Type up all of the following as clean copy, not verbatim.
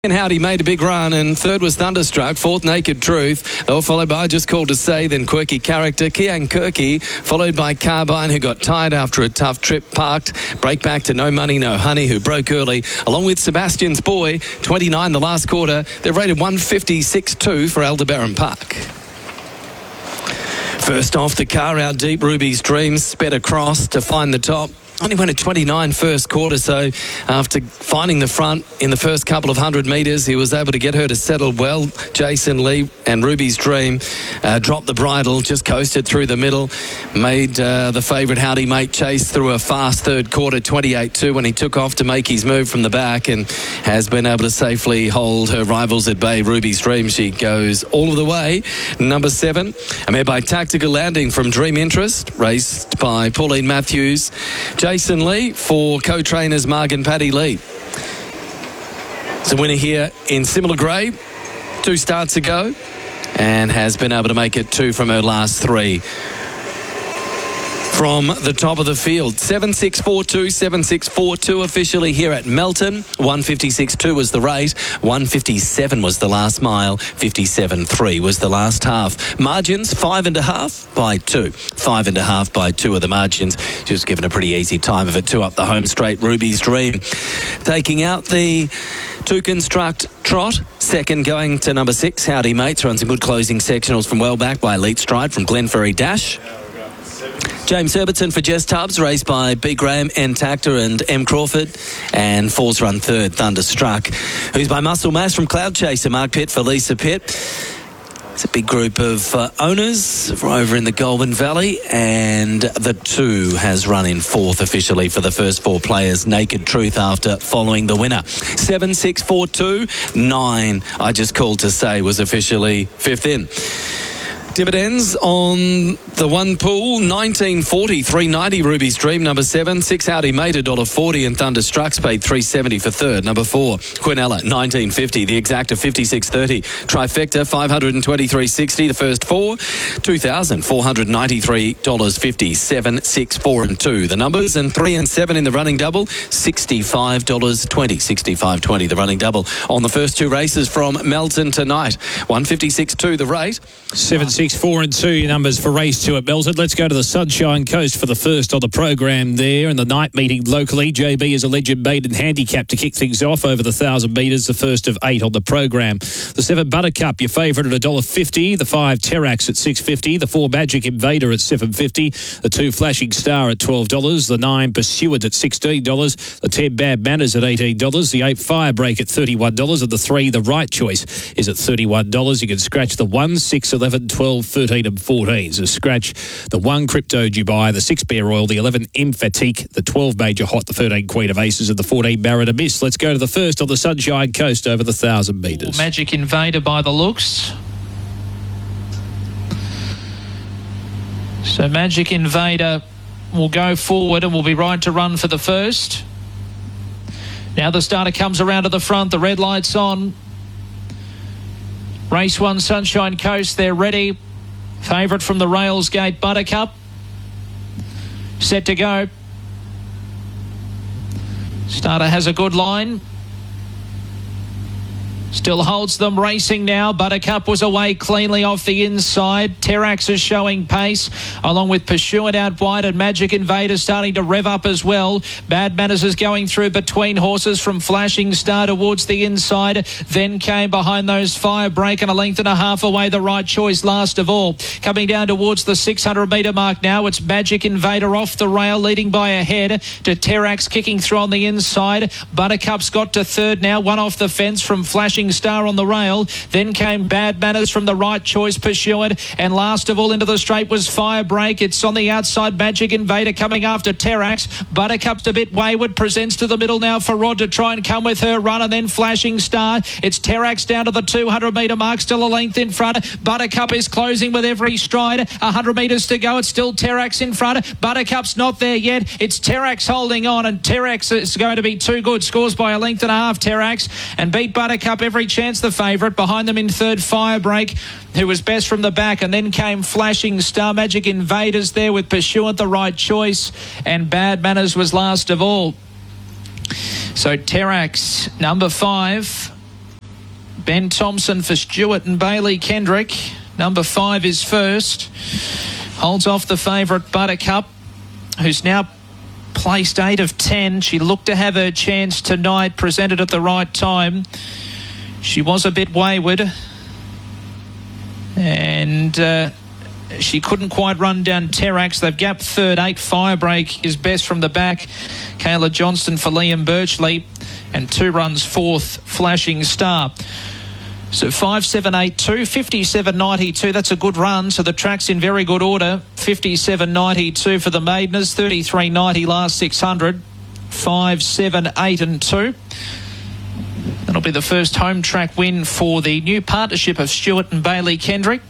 And Howdy made a big run, and third was Thunderstruck, fourth Naked Truth. They were followed by Just Called to Say, then Quirky Character, Kian Kirky, followed by Carbine, who got tired after a tough trip, parked, break back to No Money, No Honey, who broke early, along with Sebastian's Boy, 29 the last quarter. They're rated 156.2 for Aldebaran Park. First off the car, out deep, Ruby's Dreams sped across to find the top. Only went at 29 first quarter, so after finding the front in the first couple of 100 metres, he was able to get her to settle well. Jason Lee and Ruby's Dream dropped the bridle, just coasted through the middle, made the favourite Howdy Mate chase through a fast third quarter, 28-2, when he took off to make his move from the back, and has been able to safely hold her rivals at bay. Ruby's Dream, she goes all of the way. Number 7, a mare by Tactical Landing from Dream Interest, raced by Pauline Matthews. Jason Lee for co-trainers Marg and Paddy Lee. It's a winner here in similar grey, 2 starts ago, and has been able to make it 2 from her last 3. From the top of the field, 7.642, 7.642 officially here at Melton. 156.2 was the rate, 157 was the last mile, 57.3 was the last half. Margins 5.5 by 2. 5.5 by 2 of the margins. She was given a pretty easy time of it. 2 up the home straight, Ruby's Dream. Taking out the 2 Construct Trot. Second going to number 6, Howdy Mates. Runs some good closing sectionals from well back by Elite Stride from Glenferrie Dash. James Herbertson for Jess Tubbs, raced by B. Graham, N. Tactor and M. Crawford. And Falls Run third, Thunderstruck, who's by Muscle Mass from Cloud Chaser, Mark Pitt for Lisa Pitt. It's a big group of owners over in the Goulburn Valley, and the 2 has run in 4th officially for the first 4 players. Naked Truth after following the winner. 7.642, 9 I Just Called to Say was officially 5th in. Dividends on the 1 pool, 19.40, 3.90 Ruby's Dream, number 7. 6 Howdy Mate, $1.40, and Thunderstruck's paid $3.70 for third. Number 4, Quinella, 19.50, the exacta, 56.30. Trifecta, $523.60, the first 4. $2,493.50, 7, 6, 4 and 2. The numbers, and 3 and 7 in the running double, $65.20, $65.20 the running double. On the first 2 races from Melton tonight, 156.2 the rate. 7, 6, 4 and 2 numbers for race 2 at Melton. Let's go to the Sunshine Coast for the first on the program there. And the night meeting locally, JB is a Legend Maiden handicap to kick things off over the 1,000 metres, the first of 8 on the program. The 7 Buttercup, your favourite at $1.50. The 5 Terrax at $6.50. The 4 Magic Invader at $7.50. The 2 Flashing Star at $12. The 9 Pursuant at $16. The 10 Bad Manners at $18. The 8 Firebreak at $31. And the 3 The Right Choice is at $31. You can scratch the 1, 6, 11, 12, 13 and 14. So scratch the 1 Crypto Dubai, the 6 Bear Oil, the 11 Emphatique, the 12 Major Hot, the 13 Queen of Aces and the 14 Barrett Miss. Let's go to the first on the Sunshine Coast over the 1,000 metres. Magic Invader by the looks. So Magic Invader will go forward and will be right to run for the first. Now the starter comes around to the front, the red light's on. Race 1, Sunshine Coast, they're ready. Favourite from the Railsgate, Buttercup. Set to go. Starter has a good line. Still holds them, racing now. Buttercup was away cleanly off the inside. Terrax is showing pace, along with Pursuant out wide, and Magic Invader starting to rev up as well. Bad Manners is going through between horses from Flashing Star towards the inside. Then came behind those Firebreak and a length and a half away, The Right Choice last of all. Coming down towards the 600 metre mark now, it's Magic Invader off the rail, leading by a head to Terrax kicking through on the inside. Buttercup's got to third now, 1 off the fence from Flashing Star on the rail. Then came Bad Manners from The Right Choice, Pursuant, and last of all into the straight was Firebreak. It's on the outside, Magic Invader coming after Terrax. Buttercup's a bit wayward, presents to the middle now for Rod to try and come with her run, and then Flashing Star. It's Terrax down to the 200 metre mark, still a length in front. Buttercup is closing with every stride. 100 metres to go. It's still Terrax in front. Buttercup's not there yet. It's Terrax holding on, and Terrax is going to be too good. Scores by a length and a half, Terrax, and beat Buttercup every chance, the favourite. Behind them in third, Firebreak, who was best from the back, and then came Flashing Star. Magic Invaders there with Pursuant, The Right Choice, and Bad Manners was last of all. So Terrax, number 5. Ben Thompson for Stewart and Bailey Kendrick. Number 5 is first. Holds off the favourite Buttercup, who's now placed 8 of 10. She looked to have her chance tonight, presented at the right time. She was a bit wayward, and she couldn't quite run down Terax. They've gapped third. 8 Firebreak is best from the back. Kayla Johnston for Liam Birchley, and 2 runs fourth, Flashing Star. So 5-7-8-2, 57.92. That's a good run. So the track's in very good order. 57.92 for the Maideners. 33.90 last 600. 5-7-8-2. That'll be the first home track win for the new partnership of Stewart and Bailey Kendrick.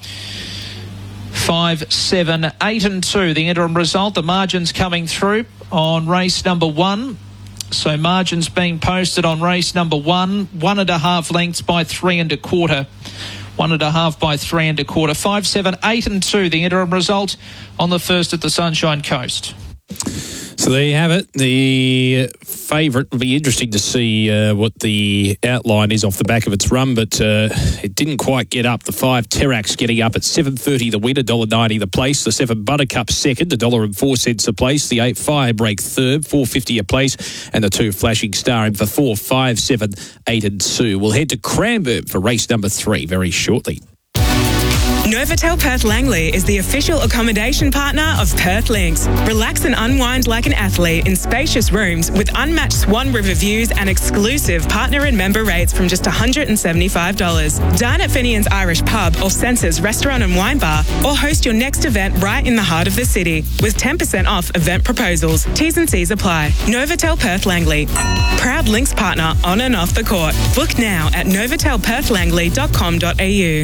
5-7-8-2. The interim result. The margins coming through on race number 1. So margins being posted on race number 1, 1.5 lengths by 3 1/4. 1.5 by 3 1/4. 5-7-8-2. The interim result on the first at the Sunshine Coast. So there you have it. The favourite will be interesting to see what the outline is off the back of its run, but it didn't quite get up. The 5 Terax getting up at $7.30 the win, $1.90 the place. The 7 Buttercup second, $1.04 a place. The 8 Firebreak third, $4.50 a place, and the 2 Flashing Star in for 4, 5, 7, 8 and 2. We'll head to Cranbourne for race number 3 very shortly. Novotel Perth Langley is the official accommodation partner of Perth Links. Relax and unwind like an athlete in spacious rooms with unmatched Swan River views and exclusive partner and member rates from just $175. Dine at Finian's Irish Pub or Senses Restaurant and Wine Bar, or host your next event right in the heart of the city with 10% off event proposals. T's and C's apply. Novotel Perth Langley, proud Links partner on and off the court. Book now at novatelperthlangley.com.au.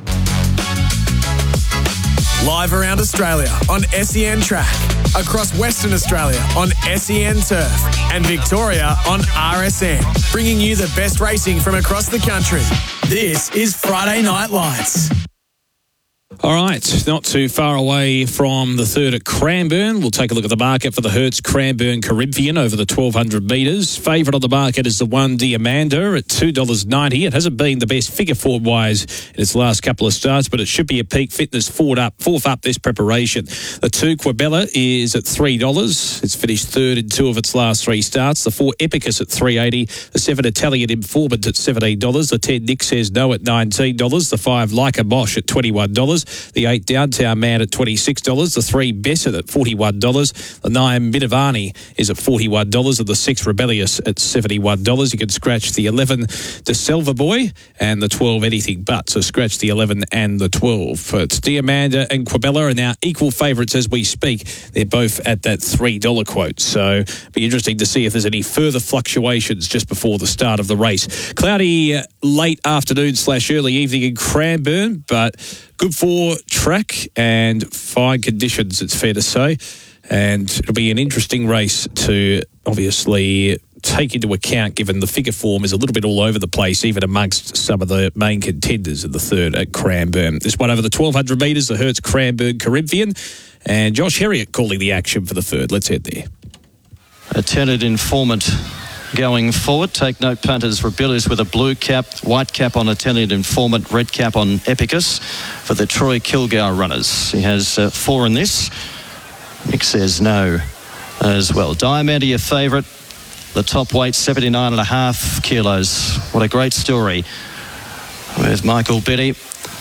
Live around Australia on SEN Track, across Western Australia on SEN Turf, and Victoria on RSN, bringing you the best racing from across the country. This is Friday Night Lights. All right, not too far away from the third at Cranbourne. We'll take a look at the market for the Hertz Cranbourne Corinthian over the 1,200 metres. Favourite on the market is the 1 Diamanda at $2.90. It hasn't been the best figure forward-wise in its last couple of starts, but it should be a peak fitness fourth up this preparation. The 2 Quabella is at $3. It's finished third in 2 of its last 3 starts. The 4 Epicus at $3.80. The 7 Italian Informant at $17. The 10 Nick Says No at $19. The 5 Leica Bosch at $21. The 8 Downtown Man at $26. The 3 Besson at $41. The 9 Midavani is at $41. And the 6 Rebellious at $71. You can scratch the 11 De Selva Boy and the 12 Anything But. So scratch the 11 and the 12. It's Diamanda and Quabella are now equal favourites as we speak. They're both at that $3 quote. So it'll be interesting to see if there's any further fluctuations just before the start of the race. Cloudy late afternoon / early evening in Cranbourne, but good for track and fine conditions, it's fair to say. And it'll be an interesting race to obviously take into account, given the figure form is a little bit all over the place, even amongst some of the main contenders of the third at Cranbourne. This one over the 1,200 metres, the Hertz Cranbourne Corinthian. And Josh Herriot calling the action for the third. Let's head there. A Tenet Informant going forward. Take note, punters Rebellious with a blue cap, white cap on Italian Informant, red cap on Epicus for the Troy Kilgour runners. He has 4 in this. Nick Says No as well. Diamanda, your favourite. The top weight, 79.5 kilos. What a great story with Michael Betty.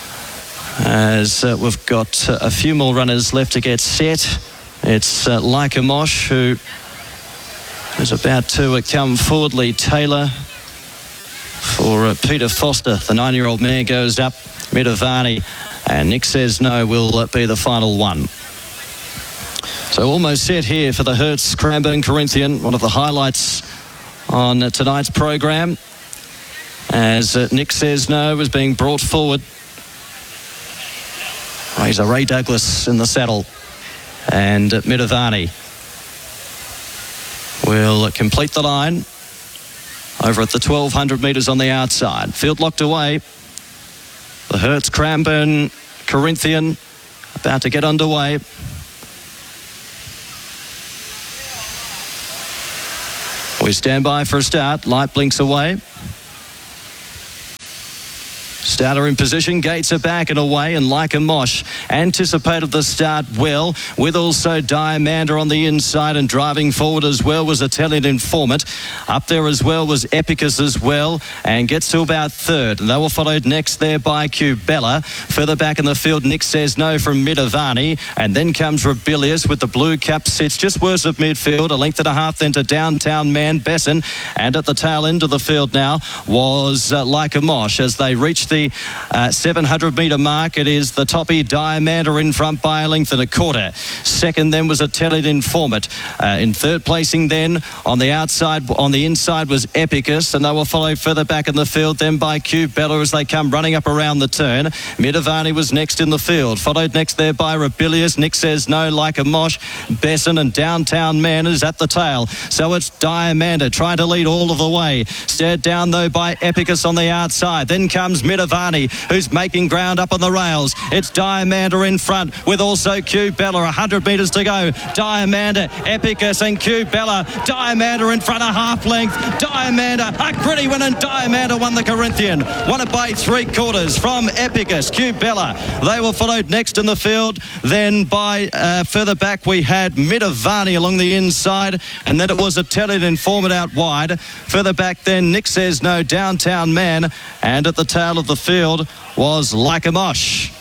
As we've got a few more runners left to get set. It's Leica Mosh who is about to come forward. Lee Taylor for Peter Foster. The 9-year-old mare goes up. Midavani and Nick Says No will be the final one. So almost set here for the Hertz Cranbourne Corinthian, one of the highlights on tonight's program, as Nick Says No is being brought forward. Razor Ray Douglas in the saddle, and Midavani will complete the line over at the 1,200 metres on the outside. Field locked away. The Hertz Cranbourne Corinthian about to get underway. We stand by for a start. Light blinks away. Starter in position, gates are back and away, and Like a Mosh anticipated the start well, with also Diamanda on the inside, and driving forward as well was Italian Informant. Up there as well was Epicus as well, and gets to about third. And they were followed next there by Cubella. Further back in the field, Nick Says No from Midavani, and then comes Rebellious with the blue cap, sits just worse of midfield, a length and a half then to Downtown Man Besson, and at the tail end of the field now was Like a Mosh. As they reach the 700 metre mark, it is the toppy Diamanda in front by a length and a quarter. Second then was Italian Informant. In third placing then on the outside, on the inside was Epicus, and they will follow further back in the field then by Cubella as they come running up around the turn. Midavani was next in the field, followed next there by Rebellious, Nick Says No, Like a Mosh, Besson, and Downtown Man is at the tail. So it's Diamanda trying to lead all of the way. Stared down though by Epicus on the outside. Then comes Midavani, who's making ground up on the rails. It's Diamanda in front with also Cubella. 100 metres to go. Diamanda, Epicus and Cubella. Diamanda in front, a half length. Diamanda, a gritty win, and Diamanda won the Corinthian. Won it by 3/4 from Epicus. Cubella, they were followed next in the field. Then by further back we had Midavani along the inside, and then it was Italian Informant out wide. Further back then Nick Says No, Downtown Man, and at the tail of the field was Like a Mosh.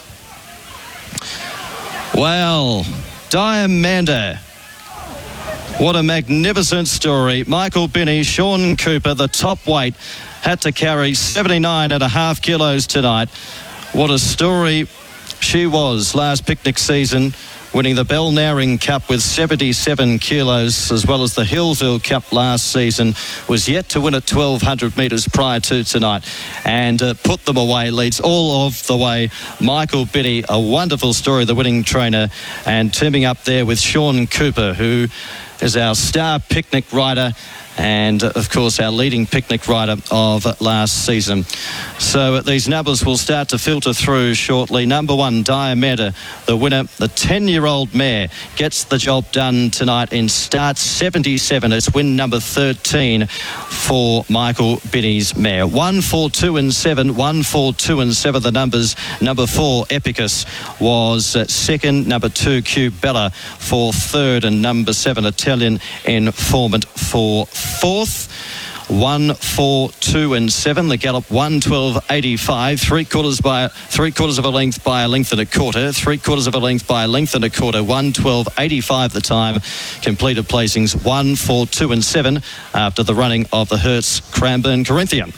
Well, Diamanda, what a magnificent story. Michael Binney, Sean Cooper, the top weight, had to carry 79.5 kilos tonight. What a story she was last picnic season, winning the Belnairing Cup with 77 kilos, as well as the Hillsville Cup last season. Was yet to win at 1,200 metres prior to tonight, and put them away, leads all of the way. Michael Binney, a wonderful story, the winning trainer, and teaming up there with Sean Cooper, who is our star picnic rider and, of course, our leading picnic rider of last season. So these numbers will start to filter through shortly. Number one, Diamanda, the winner, the 10-year-old mare, gets the job done tonight in start 77. It's win number 13 for Michael Binney's mare. 1, 4, 2 and 7. 1, 4, 2 and 7, the numbers. Number 4, Epicus, was second. Number 2, Cubella for third. And number 7, Italian Informant for fourth. 1, 4, 2 and 7. The gallop 1:12.85. 3/4 of a length by a length and a quarter. 3/4 of a length by a length and a quarter. 1:12.85 the time. Completed placings 1, 4, 2 and 7 after the running of the Hertz Cranbourne Corinthian.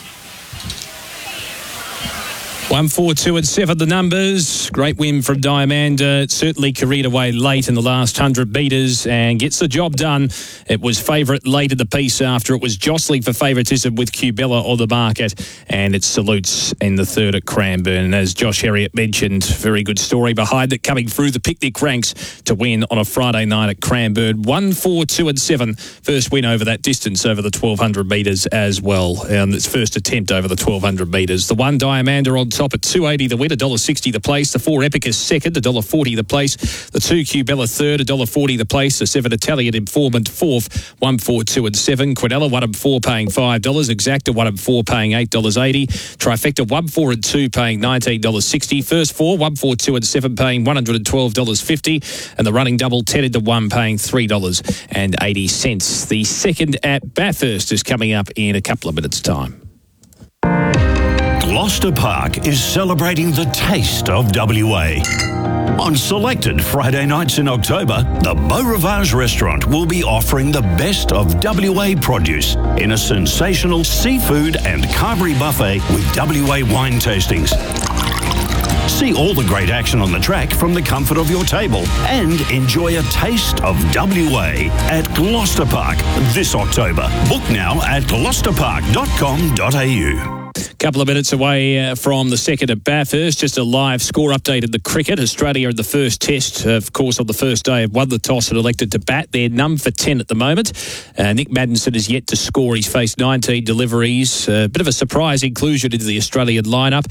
1, 4, 2 and 7 the numbers. Great win from Diamanda. Certainly careered away late in the last 100 metres and gets the job done. It was favourite late in the piece after it was jostling for favouritism with Cubella on the market, and it salutes in the third at Cranbourne. And as Josh Herriott mentioned, very good story behind it, coming through the picnic ranks to win on a Friday night at Cranbourne. 1, 4, 2 and 7. First win over that distance over the 1,200 metres as well. Its first attempt over the 1,200 metres. The one Diamanda on top at $2.80 the win, $1.60 the place. The 4 Epicus second, $1.40 the place. The 2 Cubella third, $1.40 the place. The 7 Italian Informant fourth, 1, 4, 2 and 7. Quinella 1 and 4 paying $5. Exacta 1 and 4 paying $8.80. Trifecta 1, 4 and 2 paying $19.60. First 4, 1, 4, 2 and 7 paying $112.50. And the running double 10 into 1 paying $3.80. The second at Bathurst is coming up in a couple of minutes' time. Gloucester Park is celebrating the taste of WA. On selected Friday nights in October, the Beau Rivage restaurant will be offering the best of WA produce in a sensational seafood and carvery buffet with WA wine tastings. See all the great action on the track from the comfort of your table and enjoy a taste of WA at Gloucester Park this October. Book now at gloucesterpark.com.au. Couple of minutes away from the second at Bathurst. Just a live score update in the cricket. Australia in the first test, of course, on the first day have won the toss and elected to bat. They're none for 10 at the moment. Nick Maddinson is yet to score. He's faced 19 deliveries. A bit of a surprise inclusion into the Australian lineup.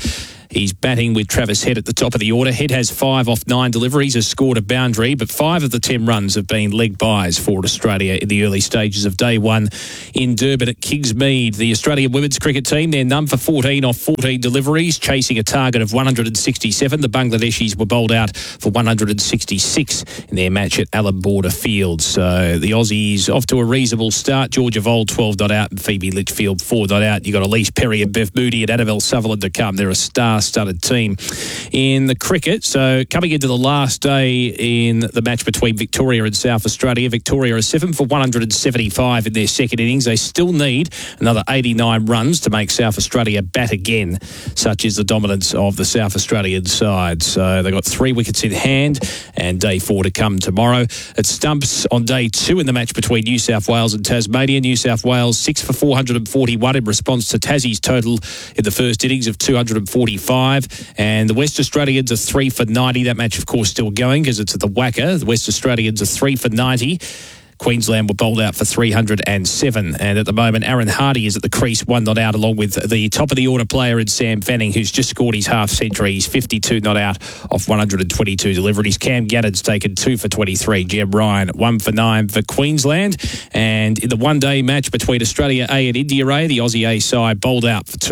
He's batting with Travis Head at the top of the order. Head has 5 off 9 deliveries, has scored a boundary, but 5 of the 10 runs have been leg byes for Australia in the early stages of day 1 in Durban at Kingsmead. The Australian women's cricket team, they're none for 14 off 14 deliveries, chasing a target of 167. The Bangladeshis were bowled out for 166 in their match at Allan Border Field. So the Aussies off to a reasonable start. Georgia Vold 12 not out and Phoebe Litchfield 4 not out. You've got Elise Perry and Bev Moody and Annabelle Sutherland to come. They're a star-studded team in the cricket. So coming into the last day in the match between Victoria and South Australia, Victoria are 7 for 175 in their second innings. They still need another 89 runs to make South Australia bat again. Such is the dominance of the South Australian side. So they've got 3 wickets in hand and day 4 to come tomorrow. It stumps on day 2 in the match between New South Wales and Tasmania. New South Wales 6 for 441 in response to Tassie's total in the first innings of 245. And the West Australians are 3 for 90. That match, of course, still going because it's at the WACA. The West Australians are 3 for 90. Queensland were bowled out for 307. And at the moment, Aaron Hardy is at the crease, 1 not out, along with the top-of-the-order player in Sam Fanning, who's just scored his half-century. He's 52 not out off 122 deliveries. Cam Gannon's taken 2 for 23. Jeb Ryan, 1 for 9 for Queensland. And in the one-day match between Australia A and India A, the Aussie A side bowled out for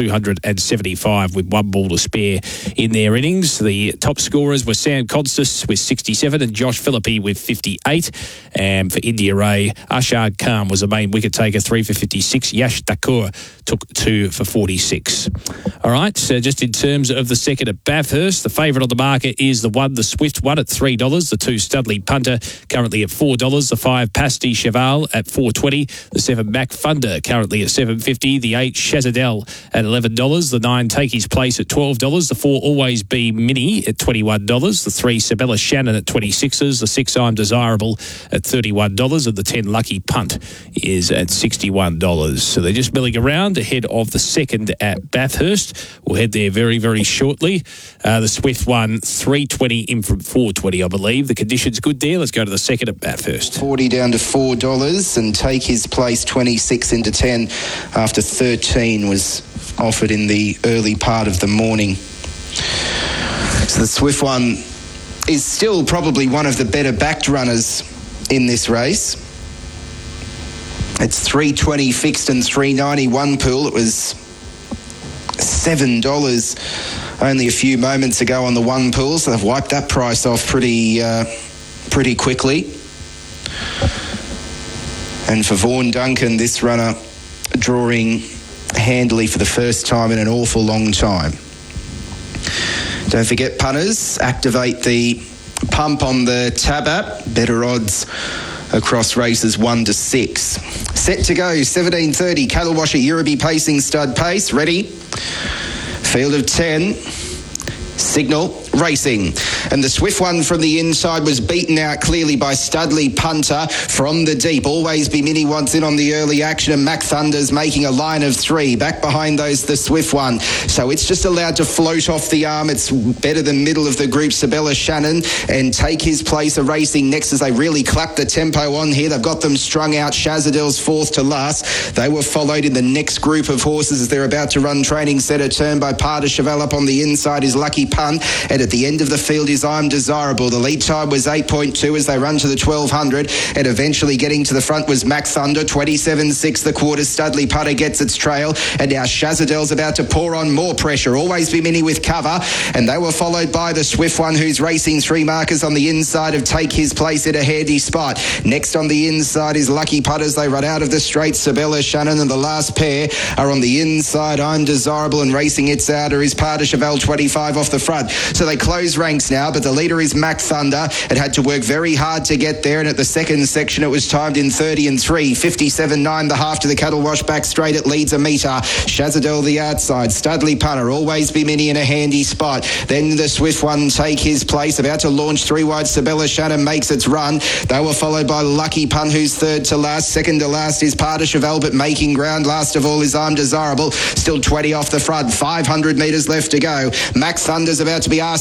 275 with 1 ball to spare in their innings. The top scorers were Sam Constas with 67 and Josh Philippi with 58. And for India A, Ashad Khan was the main wicket taker, 3 for 56. Yash Thakur took 2 for 46. All right, so just in terms of the second at Bathurst, the favourite on the market is the Swift one at $3. The 2 Studley Punter currently at $4. The 5 Pasty Cheval at $4.20. The 7 Mac Thunder currently at $7.50. The 8 Shazadel at $11. The 9 Take His Place at $12. The 4 Always Be Mini at $21. The 3 Sabella Shannon at $26. The 6 I'm Desirable at $31. And the 10 Lucky Punt is at $61. So they're just milling around ahead of the second at Bathurst. We'll head there very, very shortly. The Swift one, $3.20 in from $4.20, I believe. The conditions good there. Let's go to the second at Bathurst. $40 down to $4 and Take His Place 26 into 10 after 13 was offered in the early part of the morning. So the Swift one is still probably one of the better backed runners in this race. It's $3.20 fixed and $3.90 one pool. It was $7 only a few moments ago on the one pool, so they've wiped that price off pretty quickly. And for Vaughan Duncan, this runner drawing handily for the first time in an awful long time. Don't forget, punters, activate the pump on the Tab app. Better odds across races 1 to 6. Set to go, 17:30. Cattle Washer Euroby Pacing Stud Pace. Ready? Field of 10. Signal racing. And the Swift one from the inside was beaten out clearly by Studley Punter from the deep. Always Be Mini wants in on the early action, and Mac Thunder's making a line of 3. Back behind those, the Swift one. So it's just allowed to float off the arm. It's better than middle of the group. Sabella Shannon and Take His Place are racing next as they really clap the tempo on here. They've got them strung out. Shazadel's 4th to last. They were followed in the next group of horses as they're about to run training centre turn by Parter Cheval. Up on the inside is Lucky Punt, and at the end of the field is I'm Desirable. The lead time was 8.2 as they run to the 1200, and eventually getting to the front was Mac Thunder, 27.6 the quarter. Studley Putter gets its trail, and now Shazadel's about to pour on more pressure. Always Be Mini with cover, and they were followed by the Swift one, who's racing 3 markers on the inside of Take His Place at a handy spot. Next on the inside is Lucky Putters. They run out of the straight. Sabella Shannon, and the last pair are on the inside. I'm Desirable, and racing its outer is Parter Cheval, 25 off the front. So they close ranks now, but the leader is Mac Thunder. It had to work very hard to get there, and at the second section it was timed in 30 and 3, 57.9 the half to the Cattle Wash back straight. It leads a metre. Shazadel the outside. Studley Punter, Always Be Mini in a handy spot. Then the Swift one, Take His Place, about to launch 3 wide. Sabella Shannon makes its run. They were followed by Lucky Punt, who's 3rd to last. 2nd to last is Parter Cheval, but making ground. Last of all is I'm Desirable, still 20 off the front. 500 metres left to go. Mac Thunder's about to be asked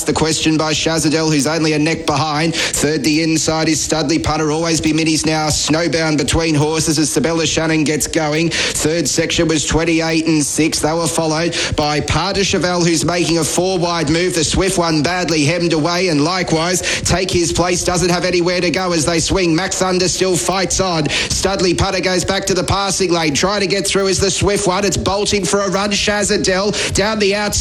asked the question by Shazadel, who's only a neck behind. Third, the inside is Studley Punter. Always Be Minis now snowbound between horses as Sabella Shannon gets going. Third section was 28 and 6. They were followed by Pas de Cheval, who's making a 4-wide move. The Swift one badly hemmed away, and likewise Take His Place doesn't have anywhere to go as they swing. Max Thunder still fights on. Studley Punter goes back to the passing lane. Trying to get through is the Swift one. It's bolting for a run. Shazadel down the outside.